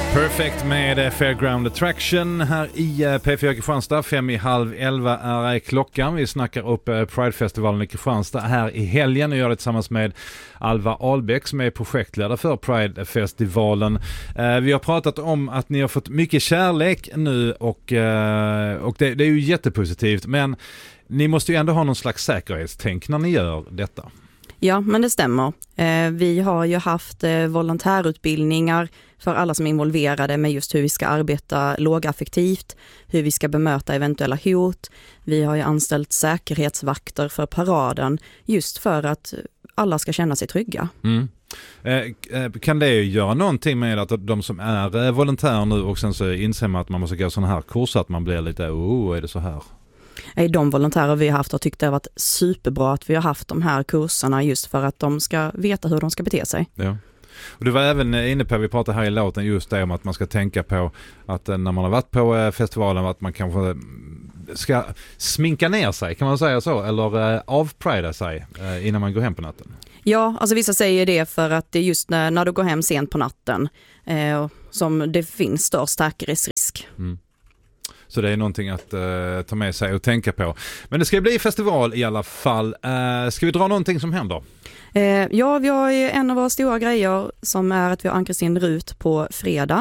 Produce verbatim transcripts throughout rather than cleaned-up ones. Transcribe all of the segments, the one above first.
Perfect med Fairground Attraction här i P fyra Kristianstad. Fem i halv elva är klockan. Vi snackar upp Pride-festivalen i Kristianstad här i helgen och gör det tillsammans med Alva Ahlbäck som är projektledare för Pride-festivalen. Vi har pratat om att ni har fått mycket kärlek nu och, och det, det är ju jättepositivt, men ni måste ju ändå ha någon slags säkerhetstänk när ni gör detta. Ja, men det stämmer. Eh, vi har ju haft eh, volontärutbildningar för alla som är involverade med just hur vi ska arbeta lågaffektivt, hur vi ska bemöta eventuella hot. Vi har ju anställt säkerhetsvakter för paraden just för att alla ska känna sig trygga. Mm. Eh, kan det göra någonting med att de som är volontärer nu och sen så inser man att man måste gå sådana här kurser att man blir lite, oh, är det så här? De volontärer vi har haft har tyckt det har varit superbra att vi har haft de här kurserna just för att de ska veta hur de ska bete sig. Ja. Och du var även inne på, vi pratade här i låten just det om att man ska tänka på att när man har varit på festivalen att man kanske ska sminka ner sig, kan man säga så, eller avprida sig innan man går hem på natten. Ja, alltså vissa säger det för att det är just när, när du går hem sent på natten eh, som det finns störst säkerhetsrisk. Mm. Så det är någonting att uh, ta med sig och tänka på. Men det ska bli festival i alla fall. Uh, ska vi dra någonting som händer? Eh, ja, vi har en av våra stora grejer som är att vi har Ann-Kristin Rut på fredag.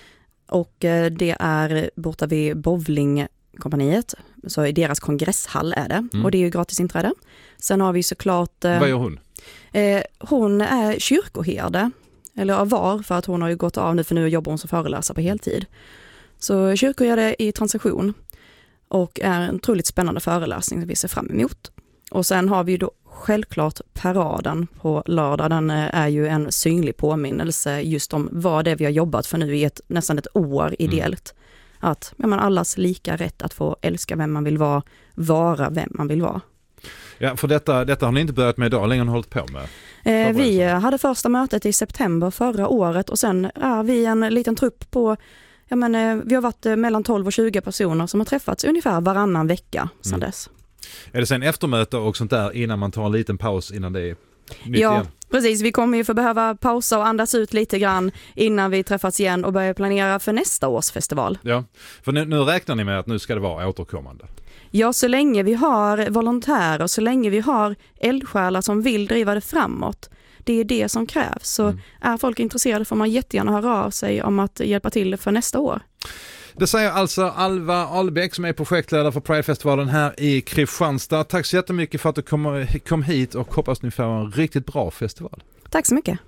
Och eh, det är borta vid bowlingkompaniet. Så i deras kongresshall är det. Mm. Och det är ju gratis inträde. Sen har vi såklart... Eh, Vad gör hon? Eh, hon är kyrkoherde. Eller var, för att hon har ju gått av nu, för nu jobbar hon som föreläsare på heltid. Så kyrkor gör det i transaktion och är en otroligt spännande föreläsning som vi ser fram emot. Och sen har vi då självklart paraden på lördag. Den är ju en synlig påminnelse just om vad det är vi har jobbat för nu i ett, nästan ett år ideellt. Mm. Att ja, man allas lika rätt att få älska vem man vill vara, vara vem man vill vara. Ja, för detta, detta har ni inte börjat med idag, länge har ni hållit på med? Eh, vi hade första mötet i september förra året och sen är vi en liten trupp på... Ja, men, eh, vi har varit eh, mellan tolv och tjugo personer som har träffats ungefär varannan vecka sedan mm. dess. Är det sen eftermöte och sånt där innan man tar en liten paus innan det är nytt ja, igen? Precis. Vi kommer ju få behöva pausa och andas ut lite grann innan vi träffas igen och börjar planera för nästa års festival. Ja, för nu, nu räknar ni med att nu ska det vara återkommande. Ja, så länge vi har volontärer, så länge vi har eldsjälar som vill driva det framåt. Det är det som krävs. Så mm. är folk intresserade får man jättegärna höra av sig om att hjälpa till för nästa år. Det säger alltså Alva Ahlbäck som är projektledare för Pride-festivalen här i Kristianstad. Tack så jättemycket för att du kom, kom hit och hoppas ni får en riktigt bra festival. Tack så mycket.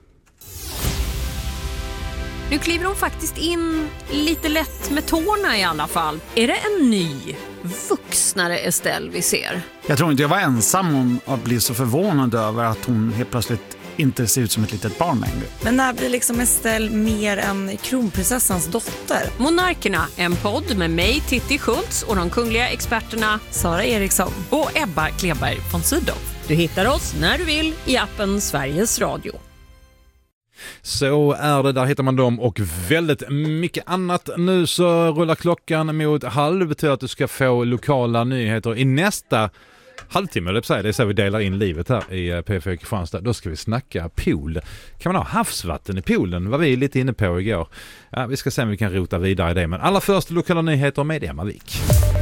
Nu kliver hon faktiskt in lite lätt med tårna i alla fall. Är det en ny, vuxnare Estelle vi ser? Jag tror inte jag var ensam om att bli så förvånad över att hon helt plötsligt inte ser ut som ett litet barn längre. Men när blir liksom Estelle mer än kronprinsessans dotter? Monarkerna, en podd med mig, Titti Schultz, och de kungliga experterna Sara Eriksson och Ebba Kleberg von Sydow. Du hittar oss när du vill i appen Sveriges Radio. Så är det, där hittar man dem och väldigt mycket annat. Nu så rullar klockan mot halv, det betyder att du ska få lokala nyheter i nästa halvtimme, det är så vi delar in livet här i P fyra Kristianstad. Då ska vi snacka pool. Kan man ha havsvatten i poolen? Var vi lite inne på igår. Ja, vi ska se om vi kan rota vidare i det. Men alla först lokala nyheter med Emma Wik.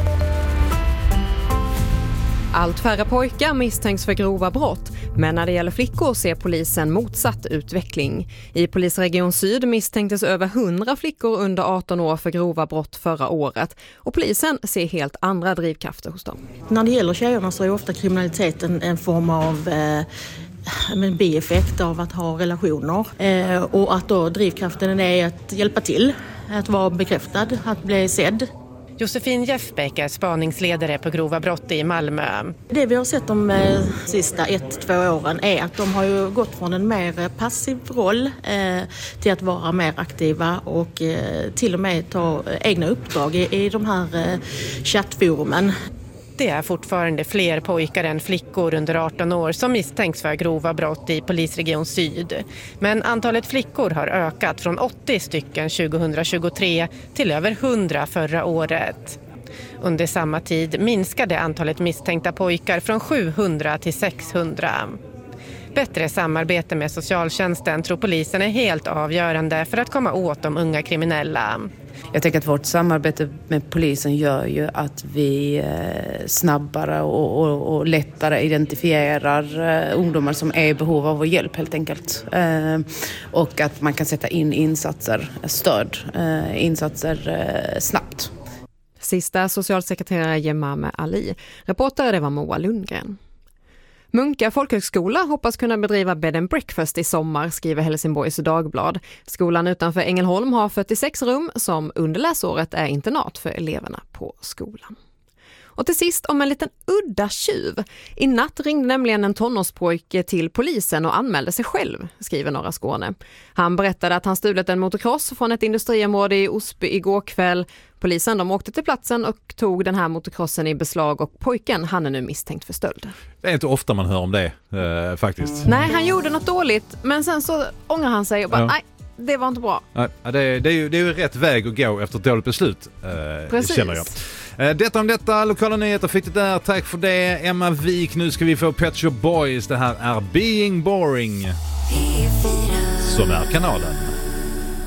Allt färre pojkar misstänks för grova brott, men när det gäller flickor ser polisen motsatt utveckling. I polisregion Syd misstänktes över hundra flickor under arton år för grova brott förra året, och polisen ser helt andra drivkrafter hos dem. När det gäller tjejerna så är ofta kriminaliteten en form av eh, en bieffekt av att ha relationer, eh, och att då drivkraften är att hjälpa till, att vara bekräftad, att bli sedd. Josefin Jeffbeck är spaningsledare på grova brott i Malmö. Det vi har sett de eh, sista ett, två åren är att de har ju gått från en mer passiv roll eh, till att vara mer aktiva och eh, till och med ta egna uppdrag i, i de här eh, chattforumen. Det är fortfarande fler pojkar än flickor under arton år som misstänks för grova brott i polisregion Syd. Men antalet flickor har ökat från åttio stycken tjugohundratjugotre till över hundra förra året. Under samma tid minskade antalet misstänkta pojkar från sjuhundra till sexhundra. Ett bättre samarbete med socialtjänsten tror polisen är helt avgörande för att komma åt de unga kriminella. Jag tänker att vårt samarbete med polisen gör ju att vi snabbare och, och, och lättare identifierar ungdomar som är i behov av vår hjälp helt enkelt. Och att man kan sätta in insatser, stöd, insatser snabbt. Sista socialsekreterare Jemame Ali. Reportare det var Moa Lundgren. Munka folkhögskola hoppas kunna bedriva bed and breakfast i sommar, skriver Helsingborgs Dagblad. Skolan utanför Ängelholm har fyrtiosex rum som under läsåret är internat för eleverna på skolan. Och till sist om en liten udda tjuv. I natt ringde nämligen en tonårspojke till polisen och anmälde sig själv, skriver Norra Skåne. Han berättade att han stulit en motocross från ett industriområde i Osby igår kväll. Polisen de åkte till platsen och tog den här motocrossen i beslag och pojken han är nu misstänkt för stöld. Det är inte ofta man hör om det eh, faktiskt. Nej, han gjorde något dåligt men sen så ångrar han sig och bara ja. nej. Det var inte bra. Ja, det, är, det, är ju, det är ju rätt väg att gå efter ett dåligt beslut, eh, Precis. känner jag. Eh, detta om detta, lokala nyheter fick det där. Tack för det, Emma Wik. Nu ska vi få Pet Shop Boys. Det här är Being Boring. Som är kanalen.